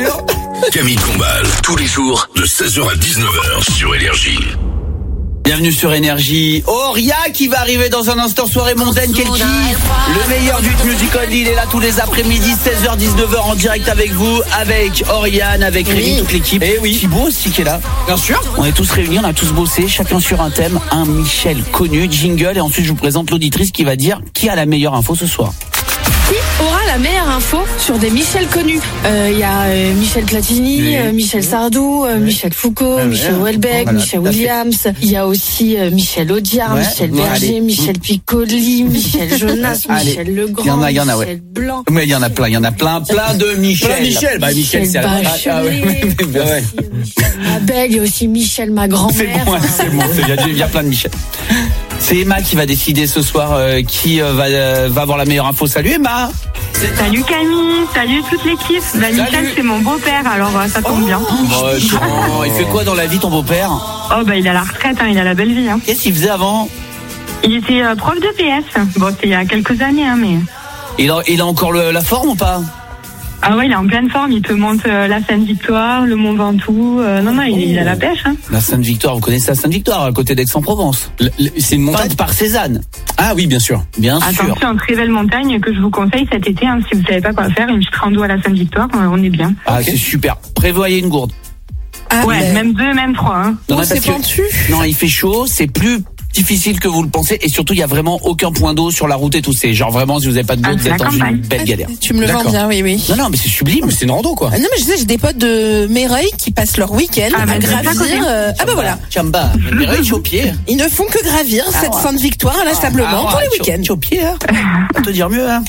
sûr. Camille Combal, tous les jours de 16h à 19h sur Énergie. Bienvenue sur Énergie. Oria qui va arriver dans un instant, soirée mondaine, quel kiff. Le meilleur du musical, il est là tous les après-midi, 16h, 19h en direct avec vous, avec Oriane, avec Rémi, toute l'équipe. Et oui. Thibaut aussi qui est là. Bien sûr. On est tous réunis, on a tous bossé, chacun sur un thème, un Michel connu, jingle, et ensuite je vous présente l'auditrice qui va dire qui a la meilleure info ce soir. Qui aura la meilleure info sur des Michel connus? Il y a Michel Platini, Michel Sardou, Michel Foucault, Michel Houellebecq, voilà, Michel Williams. Il y a aussi Michel Audiard, Michel Berger, Michel Piccoli, Michel Jonas, Michel Legrand, il y en a, Michel Blanc. Mais il y en a plein de Michel. Michel, c'est Bachelet, Michel Mabel, il y a aussi Michel ma grand-mère. C'est bon, il y a plein de Michel. C'est Emma qui va décider ce soir qui va avoir la meilleure info. Salut Emma. Salut Camille, salut toute l'équipe. Michel, c'est mon beau-père, alors ça tombe bien. Il fait quoi dans la vie ton beau-père? Il a la retraite, il a la belle vie. Qu'est-ce qu'il faisait avant? Il était prof de PS. Bon, c'est il y a quelques années, mais... Il a encore la forme ou pas? Ah ouais, il est en pleine forme, il te monte la Sainte-Victoire, le Mont Ventoux. Il a la pêche. La Sainte-Victoire, vous connaissez la Sainte-Victoire, à côté d'Aix-en-Provence. C'est une montagne peinte par Cézanne. Ah oui, bien sûr. Attention, une très belle montagne que je vous conseille cet été, si vous savez pas quoi faire, une petite rando à la Sainte-Victoire, on est bien. Ah, okay. C'est super. Prévoyez une gourde. Ah, ouais, même 2, même 3. Non, c'est pentu. Non, il fait chaud, c'est plus difficile que vous le pensez, et surtout il y a vraiment aucun point d'eau sur la route et tout. C'est genre vraiment, si vous n'avez pas de gourde, vous êtes dans une belle galère. Tu me le vends bien, oui. Non, mais c'est sublime, c'est une rando quoi. Non, mais je sais, j'ai des potes de Meyreuil qui passent leur week-end à gravir. Voilà. Chamba, Meyreuil, je suis au pied. Ils ne font que gravir cette Sainte-Victoire inlassablement tous les week-ends. Tu es au pied, hein. On va te dire mieux, hein.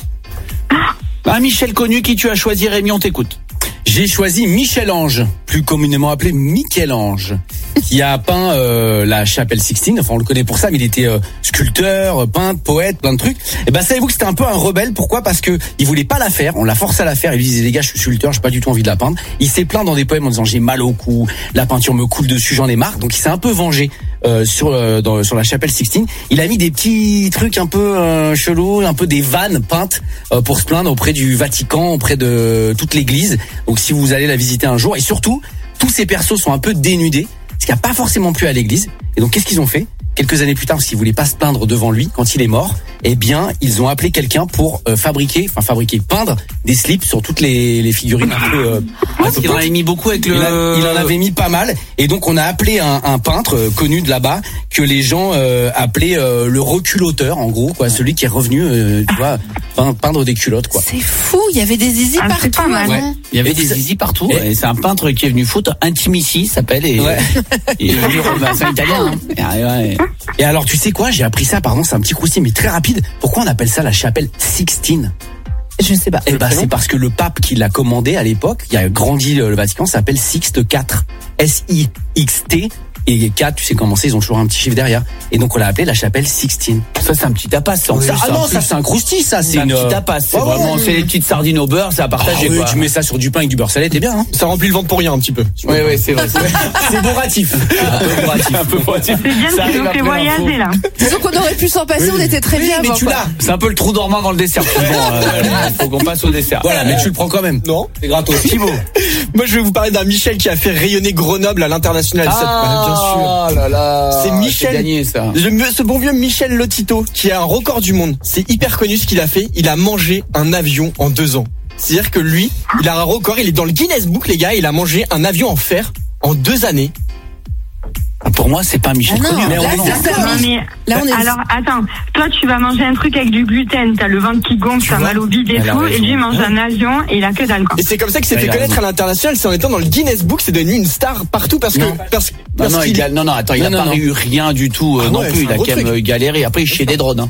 Michel connu, qui tu as choisi, Rémi, on t'écoute. J'ai choisi Michel-Ange, plus communément appelé Michel-Ange, qui a peint la chapelle Sixtine. Enfin, on le connaît pour ça, mais il était sculpteur, peintre, poète, plein de trucs. Et savez-vous que c'était un peu un rebelle? Pourquoi? Parce que il voulait pas la faire. On l'a forcé à la faire. Il disait, les gars, je suis sculpteur, j'ai pas du tout envie de la peindre. Il s'est plaint dans des poèmes en disant, j'ai mal au cou, la peinture me coule dessus, j'en ai marre. Donc il s'est un peu vengé sur la chapelle Sixtine. Il a mis des petits trucs un peu chelous, un peu des vannes peintes pour se plaindre auprès du Vatican, auprès de toute l'église. Donc si vous allez la visiter un jour, et surtout, tous ces persos sont un peu dénudés, ce qui n'a pas forcément plu à l'église. Et donc qu'est-ce qu'ils ont fait? Quelques années plus tard, parce qu'ils voulaient pas se peindre devant lui quand il est mort, ils ont appelé quelqu'un pour peindre des slips sur toutes les figurines un peu. Il en avait mis beaucoup avec il en avait mis pas mal, et donc on a appelé un peintre connu de là-bas que les gens appelaient le reculotteur, en gros, quoi, celui qui est revenu, peindre des culottes, quoi. C'est fou, il y avait des zizi partout. Il y avait des zizi partout, et c'est un peintre qui est venu foutre, Intimici s'appelle, et il est venu, c'est un italien. Et alors, tu sais quoi, j'ai appris ça, pardon, c'est un petit croustillant, mais très rapide. Pourquoi on appelle ça la chapelle Sixtine? Je sais pas. C'est parce que le pape qui l'a commandé à l'époque, qui a grandi le Vatican, s'appelle Sixte IV. S-I-X-T. Et 4, tu sais comment c'est, ils ont toujours un petit chiffre derrière. Et donc on l'a appelé la chapelle Sixtine. Ça c'est un petit tapas. Ça c'est un croustille, ça. C'est un petit tapas. C'est vraiment, c'est les petites sardines au beurre, c'est à partager. Oui, tu mets ça sur du pain avec du beurre salé, t'es bien. Hein. Ça remplit le ventre pour rien un petit peu. Oui, c'est vrai. C'est bourratif. Un peu bourratif. C'est bien qu'ils nous fait voyager là. Disons qu'on aurait pu s'en passer, on était très bien. Mais tu l'as. C'est un peu le trou dormant dans le dessert. Faut qu'on passe au dessert. Voilà, mais tu le prends quand même. Non, c'est gratos. Thibaut. Moi je vais vous parler d'un Michel qui a fait rayonner Grenoble à l'international. Bien sûr. C'est Michel, gagné, ça. Ce bon vieux Michel Lotito qui a un record du monde. C'est hyper connu ce qu'il a fait. Il a mangé un avion en 2 ans. C'est-à-dire que lui, il a un record. Il est dans le Guinness Book, les gars. Il a mangé un avion en fer en 2 années. Pour moi, c'est pas Michel connu. Alors, attends. Toi, tu vas manger un truc avec du gluten. T'as le ventre qui gonfle, t'as mal au bide et tout. Et lui mange un avion et il a que dalle, quoi. Et c'est comme ça qu'il s'est fait connaître à l'international. C'est en étant dans le Guinness Book, c'est devenu une star partout parce que. Attends, il a pas eu rien du tout non plus. Il a quand même galéré. Après, il chiait des drones.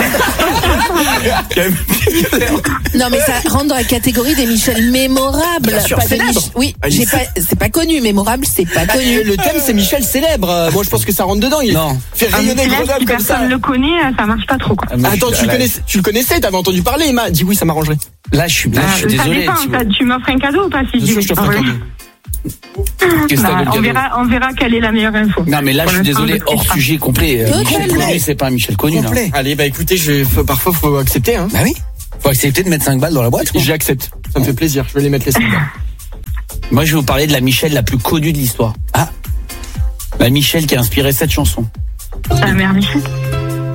Non, mais ça rentre dans la catégorie des Michel mémorables. Bien sûr, célèbre. Oui, c'est pas connu. Mémorable, c'est pas connu. Le thème, c'est Michel célèbre. Moi, je pense que ça rentre dedans. Il fait rayonner Grenoble comme ça. Personne le connaît, ça marche pas trop, quoi. Attends, tu le connaissais, t'avais entendu parler, il m'a dit oui, ça m'arrangerait. Là, je suis désolé. Ça dépend, tu m'offres un cadeau ou pas, si je te ferai un cadeau. On verra quelle est la meilleure info. Non, mais là, je suis désolé, hors sujet complet. Michel connu, c'est pas Michel connu. Allez, écoutez, parfois, faut accepter, hein. Bah oui. Faut accepter de mettre 5 balles dans la boîte. J'accepte. Ça me fait plaisir. Je vais les mettre les 5 balles. Moi, je vais vous parler de la Michel la plus connue de l'histoire. Ah, la Michel qui a inspiré cette chanson. La mère Michel.